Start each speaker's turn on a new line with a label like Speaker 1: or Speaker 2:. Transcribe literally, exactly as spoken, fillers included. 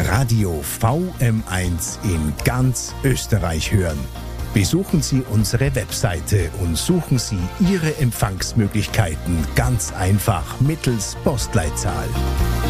Speaker 1: Radio V M eins in ganz Österreich hören. Besuchen Sie unsere Webseite und suchen Sie Ihre Empfangsmöglichkeiten ganz einfach mittels Postleitzahl.